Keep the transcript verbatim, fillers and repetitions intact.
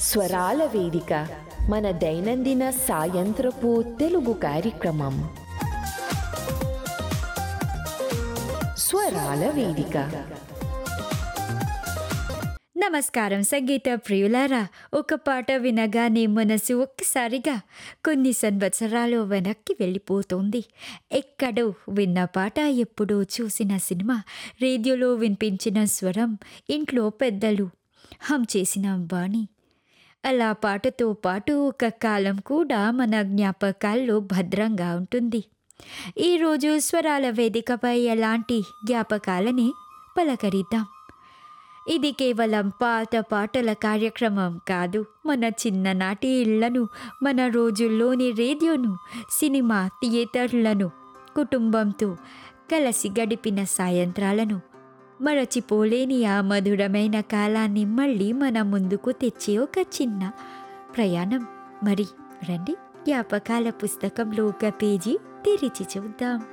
స్వరాల వేదిక మన దైనందిన సాయంత్రపు తెలుగు కార్యక్రమం. స్వరాల వేదిక. నమస్కారం సంగీత ప్రియులారా. ఒక పాట వినగానే మనసు ఒక్కసారిగా కొన్ని సంవత్సరాలు వెనక్కి వెళ్ళిపోతుంది. ఎక్కడో విన్న పాట, ఎప్పుడో చూసిన సినిమా, రేడియోలో వినిపించిన స్వరం, ఇంట్లో పెద్దలు హమ్ చేసిన వాణి. అలా పాటతో పాటు ఒక కాలం కూడా మన జ్ఞాపకాల్లో భద్రంగా ఉంటుంది. ఈరోజు స్వరాల వేదికపై ఎలాంటి జ్ఞాపకాలని పలకరిద్దాం. ఇది కేవలం పాత పాటల కార్యక్రమం కాదు. మన చిన్ననాటి ఇళ్లను, మన రోజుల్లోని రేడియోను, సినిమా థియేటర్లను, కుటుంబంతో కలిసి గడిపిన సాయంత్రాలను, మరచిపోలేని ఆ మధురమైన కాలాన్ని మళ్ళీ మన ముందుకు తెచ్చే ఒక చిన్న ప్రయాణం. మరి రండి, జ్ఞాపకాల పుస్తకంలో ఒక పేజీ తెరిచి చూద్దాం.